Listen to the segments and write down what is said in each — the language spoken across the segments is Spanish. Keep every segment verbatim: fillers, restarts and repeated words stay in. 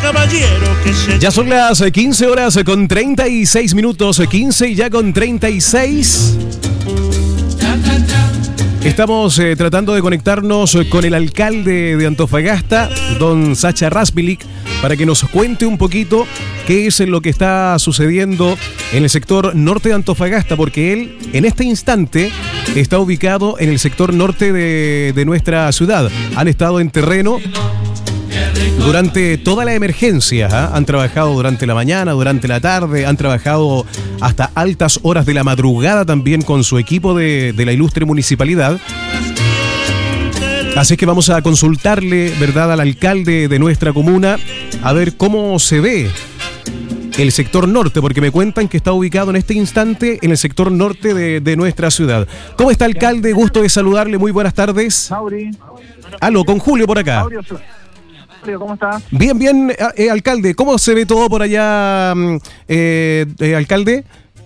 caballero que se... Ya son las quince horas con treinta y seis minutos, quince y ya con treinta y seis. Estamos eh, tratando de conectarnos con el alcalde de Antofagasta, don Sacha Razbilic, para que nos cuente un poquito qué es lo que está sucediendo en el sector norte de Antofagasta, porque él en este instante está ubicado en el sector norte de, de nuestra ciudad. Han estado en terreno durante toda la emergencia, ¿eh? Han trabajado durante la mañana, durante la tarde, han trabajado hasta altas horas de la madrugada también con su equipo de, de la ilustre municipalidad. Así que vamos a consultarle, ¿verdad?, al alcalde de nuestra comuna, a ver cómo se ve el sector norte, porque me cuentan que está ubicado en este instante en el sector norte de, de nuestra ciudad. ¿Cómo está, alcalde? Gusto de saludarle, muy buenas tardes. Mauri. Aló, con Julio por acá. Mauri, ¿cómo está? Bien, bien, eh, alcalde. ¿Cómo se ve todo por allá, eh, eh, alcalde?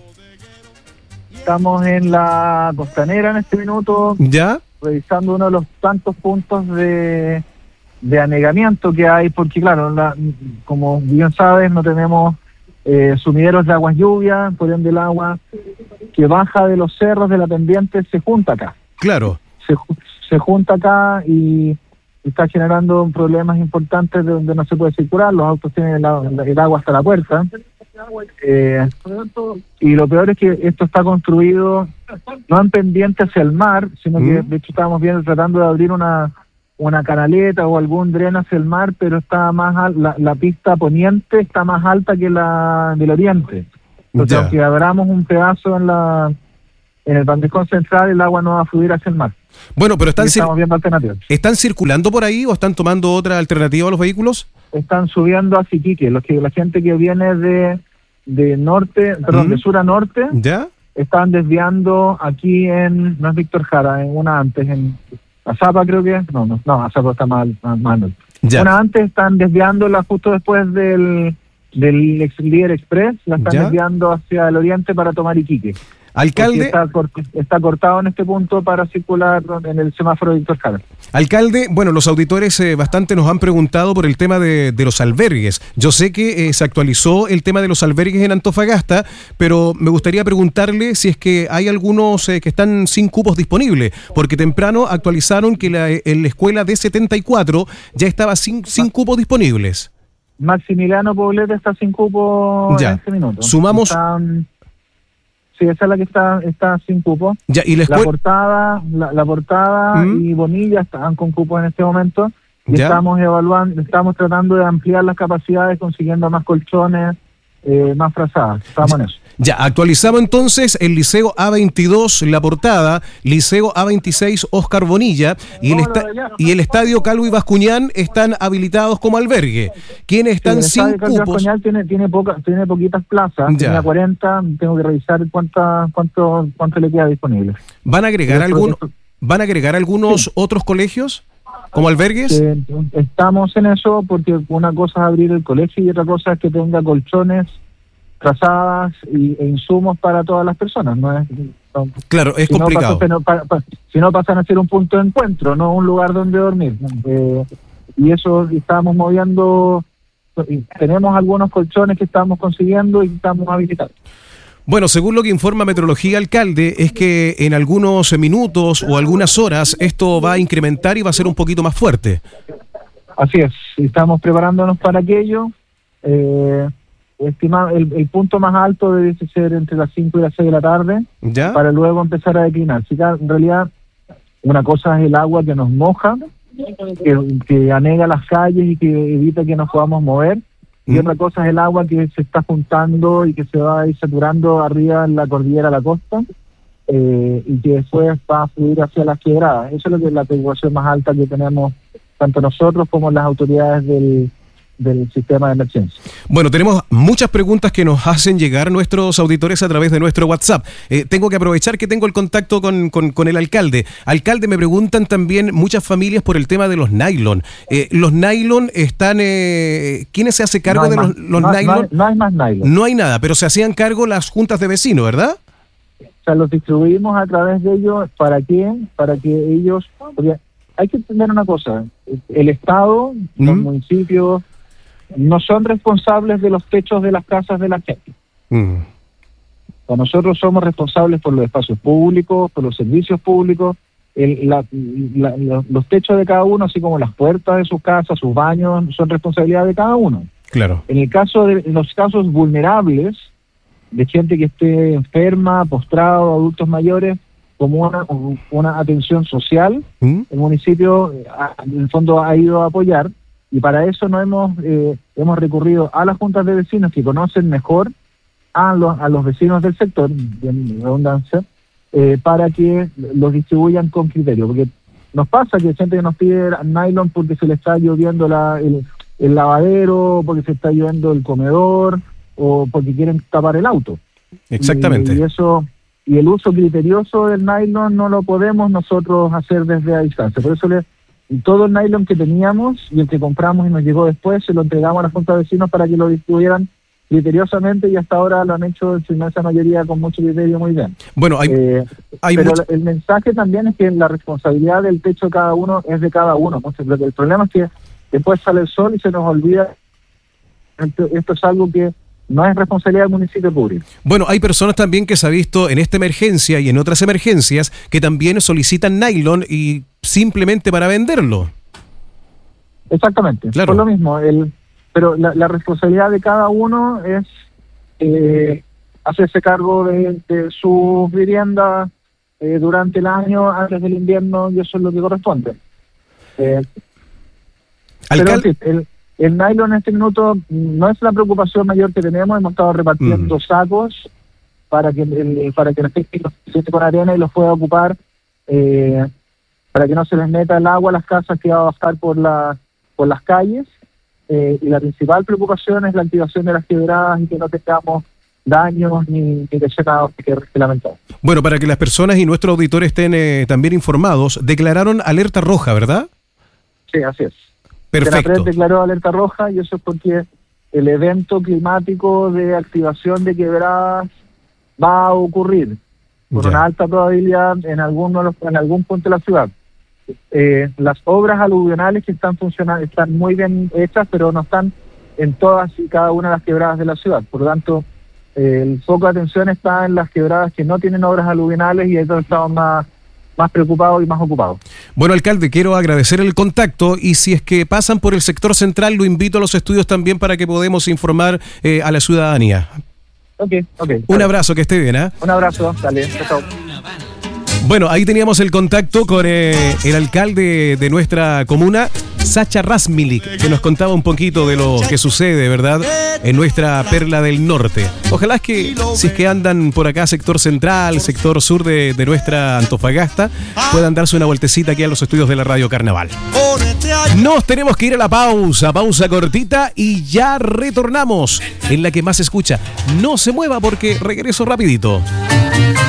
Estamos en la costanera en este minuto. ¿Ya? Revisando uno de los tantos puntos de, de anegamiento que hay, porque claro, la, como bien sabes, no tenemos eh, sumideros de aguas lluvias, por ende el agua que baja de los cerros de la pendiente se junta acá. Claro. Se, se junta acá y está generando problemas importantes de donde no se puede circular, los autos tienen el, el agua hasta la puerta. Eh, y lo peor es que esto está construido no en pendiente hacia el mar, sino que de hecho estábamos viendo tratando de abrir una una canaleta o algún dren hacia el mar, pero está más al, la, la pista poniente está más alta que la del oriente. Entonces, Ya. aunque abramos un pedazo en la en el bandejón central, el agua no va a fluir hacia el mar. Bueno, pero están, Y cir- estamos viendo alternativas. ¿están circulando por ahí o están tomando otra alternativa a los vehículos? Están subiendo a Siquique, los que la gente que viene de de norte, perdón, ¿Mm? de sur a norte, ¿Ya? están desviando aquí en, no es Víctor Jara, en una antes, en Azapa creo que es, no, no, no, Azapa está mal, mal, mal. Ya. Una antes están desviándola justo después del, del ex líder express, la están ¿Ya? desviando hacia el oriente para tomar Iquique. Alcalde, Está, cort- está cortado en este punto para circular en el semáforo de Víctor Jara. alcalde, bueno, los auditores eh, bastante nos han preguntado por el tema de, de los albergues. Yo sé que eh, se actualizó el tema de los albergues en Antofagasta, pero me gustaría preguntarle si es que hay algunos eh, que están sin cupos disponibles, porque temprano actualizaron que la, en la escuela D setenta y cuatro ya estaba sin, sin cupos disponibles. Maximiliano Poblete está sin cupo Ya. en este minuto. Sumamos- Están- sí, esa es la que está está sin cupo. Ya, y la La escuela... portada, la, la portada ¿Mm? y Bonilla están con cupos en este momento y Ya. estamos evaluando, estamos tratando de ampliar las capacidades consiguiendo más colchones, eh, más frazadas. Estamos en eso. Ya, actualizamos entonces el Liceo A veintidós, La Portada, Liceo A veintiséis, Oscar Bonilla, y el, esta- y el Estadio Calvo y Bascuñán están habilitados como albergue. Quienes están Sí, el sin estadio Carlos cupos... Coñal tiene tiene poca, tiene poquitas plazas, Ya. tenía cuarenta, tengo que revisar cuánta, cuánto cuánto le queda disponible. ¿Van a agregar Yo creo algún, que- van a agregar algunos otros colegios como albergues? Eh, estamos en eso porque una cosa es abrir el colegio y otra cosa es que tenga colchones, trazadas y, e insumos para todas las personas. No es, no, Claro, es si no, complicado. pasa- no, pa- pa- si no pasan a ser un punto de encuentro, no un lugar donde dormir. Eh, y eso estábamos moviendo, y tenemos algunos colchones que estamos consiguiendo y estamos habilitando. Bueno, según lo que informa Meteorología, alcalde, es que en algunos minutos o algunas horas esto va a incrementar y va a ser un poquito más fuerte. Así es, estamos preparándonos para aquello. Eh, estima, el, el punto más alto debe ser entre las cinco y las seis de la tarde, ¿Ya? para luego empezar a declinar. Así que en realidad una cosa es el agua que nos moja, que, que anega las calles y que evita que nos podamos mover, y Mm. otra cosa es el agua que se está juntando y que se va a ir saturando arriba en la cordillera de la costa, eh, y que después va a fluir hacia las quebradas. Eso es lo que es la preocupación más alta que tenemos tanto nosotros como las autoridades del del sistema de emergencia. Bueno, tenemos muchas preguntas que nos hacen llegar nuestros auditores a través de nuestro WhatsApp. Eh, tengo que aprovechar que tengo el contacto con, con, con el alcalde. Alcalde, me preguntan también muchas familias por el tema de los nylon. Eh, los nylon están... Eh, ¿Quiénes se hace cargo No hay de más- los, los no, hay- nylon? no hay, no hay más nylon. No hay nada, pero se hacían cargo las juntas de vecinos, ¿verdad? O sea, los distribuimos a través de ellos. ¿Para qué? Para que ellos... Porque hay que entender una cosa. El Estado, los ¿Mm? municipios, no son responsables de los techos de las casas de la gente. Mm. O nosotros somos responsables por los espacios públicos, por los servicios públicos, el, la, la, la, los techos de cada uno, así como las puertas de sus casas, sus baños, son responsabilidad de cada uno. Claro. En el caso de en los casos vulnerables, de gente que esté enferma, postrado, adultos mayores, como una, una atención social, ¿Mm? El municipio en el fondo ha ido a apoyar, y para eso no hemos eh, hemos recurrido a las juntas de vecinos que conocen mejor a los a los vecinos del sector, en redundancia, eh, para que los distribuyan con criterio, porque nos pasa que hay gente que nos pide nylon porque se le está lloviendo la, el, el lavadero, porque se está lloviendo el comedor, o porque quieren tapar el auto. Exactamente. Y, y eso y el uso criterioso del nylon no lo podemos nosotros hacer desde a distancia. Por eso le, todo el nylon que teníamos y el que compramos y nos llegó después, se lo entregamos a la junta de vecinos para que lo distribuyeran criteriosamente, y hasta ahora lo han hecho en su inmensa mayoría con mucho criterio, muy bien. Bueno, hay, eh, hay pero mucho... el mensaje también es que la responsabilidad del techo de cada uno es de cada uno. El problema es que después sale el sol y se nos olvida. Esto es algo que no es responsabilidad del municipio cubrir. Bueno, hay personas también que se ha visto en esta emergencia y en otras emergencias que también solicitan nylon y simplemente para venderlo. Exactamente, claro. Por lo mismo, el, pero la, la responsabilidad de cada uno es eh, hacerse cargo de, de sus viviendas eh, durante el año, antes del invierno, y eso es lo que corresponde. Eh, Alcal... pero sí, el, el nylon en este minuto no es la preocupación mayor que tenemos. Hemos estado repartiendo mm. sacos para que el, para que la gente los siente con arena y los pueda ocupar, eh, para que no se les meta el agua a las casas que va a bajar por la por las calles, eh, y la principal preocupación es la activación de las quebradas y que no tengamos daños ni, ni lesionados que lamentar. Bueno, para que las personas y nuestros auditores estén eh, también informados, declararon alerta roja, ¿verdad? Sí, así es. Perfecto. La red declaró alerta roja, y eso es porque el evento climático de activación de quebradas va a ocurrir con ya. una alta probabilidad en alguno en algún punto de la ciudad. Eh, las obras aluvionales que están funcionando están muy bien hechas, pero no están en todas y cada una de las quebradas de la ciudad. Por lo tanto, eh, el foco de atención está en las quebradas que no tienen obras aluvionales, y ahí estamos más más preocupados y más ocupados. Bueno, alcalde, quiero agradecer el contacto, y si es que pasan por el sector central, lo invito a los estudios también para que podamos informar eh, a la ciudadanía. Ok, ok. Un dale. abrazo, que esté bien, ¿eh? Un abrazo, dale, chao. Bueno, ahí teníamos el contacto con eh, el alcalde de nuestra comuna, Sacha Rasmilik, que nos contaba un poquito de lo que sucede, ¿verdad?, en nuestra perla del norte. Ojalá es que, si es que andan por acá, sector central, sector sur de, de nuestra Antofagasta, puedan darse una vueltecita aquí a los estudios de la Radio Carnaval. Nos tenemos que ir a la pausa, pausa cortita, y ya retornamos en la que más se escucha. No se mueva porque regreso rapidito.